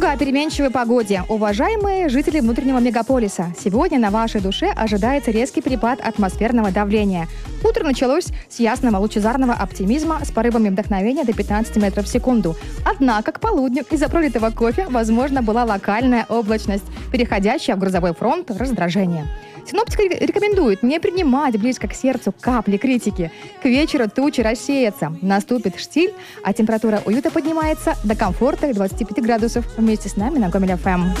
Немного о переменчивой погоде. Уважаемые жители внутреннего мегаполиса, сегодня на вашей душе ожидается резкий перепад атмосферного давления. Утро началось с ясного лучезарного оптимизма с порывами вдохновения до 15 метров в секунду. Однако к полудню из-за пролитого кофе, возможно, была локальная облачность, переходящая в грозовой фронт раздражения. Синоптики рекомендуют не принимать близко к сердцу капли критики. К вечеру тучи рассеются, наступит штиль, а температура уюта поднимается до комфортных 25 градусов. Вместе с нами на Гомель ФМ.